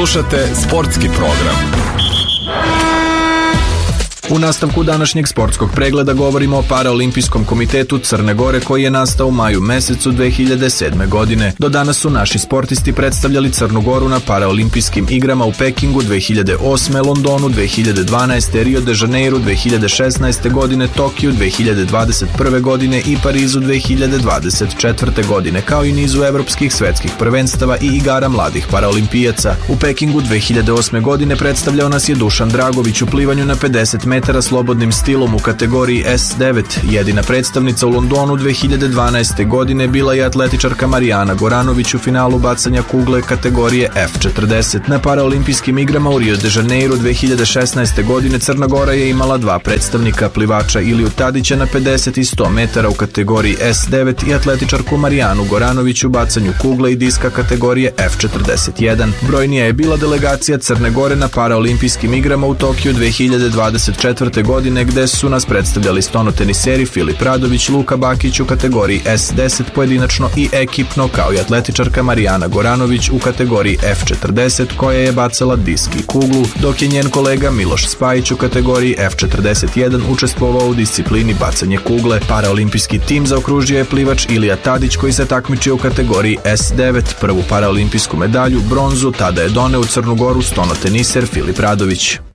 Slušate sportski program. U nastavku današnjeg sportskog pregleda govorimo o Paraolimpijskom komitetu Crne Gore koji je nastao u maju mesecu 2007. godine. Do danas su naši sportisti predstavljali Crnu Goru na Paraolimpijskim igrama u Pekingu 2008. Londonu 2012. Rio de Janeiro 2016. godine, Tokiju 2021. godine i Parizu 2024. godine, kao i nizu evropskih svetskih prvenstava i igara mladih paraolimpijaca. U Pekingu 2008. godine predstavljao nas je Dušan Dragović u plivanju na 50 metara slobodnim stilom u kategoriji S9. Jedina predstavnica u Londonu 2012. godine bila je atletičarka Marijana Goranović u finalu bacanja kugle kategorije F40. Na Paraolimpijskim igrama u Rio de Janeiro 2016. godine Crna Gora je imala dva predstavnika, plivača Iliju Tadića na 50 i 100 metara u kategoriji S9 i atletičarku Marijanu Goranović u bacanju kugle i diska kategorije F41. Brojnija je bila delegacija Crne Gore na Paraolimpijskim igrama u Tokiju 2024. godine, gde su nas predstavljali stonoteniseri Filip Radović, Luka Bakić u kategoriji S10 pojedinačno i ekipno, kao i atletičarka Marijana Goranović u kategoriji F40 koja je bacala disk i kuglu, dok je njen kolega Miloš Spajić u kategoriji F41 učestvovao u disciplini bacanje kugle. Paraolimpijski tim zaokružio je plivač Ilija Tadić koji se takmičio u kategoriji S9. Prvu paraolimpijsku medalju, bronzu, tada je doneo u Crnu Goru stonoteniser Filip Radović.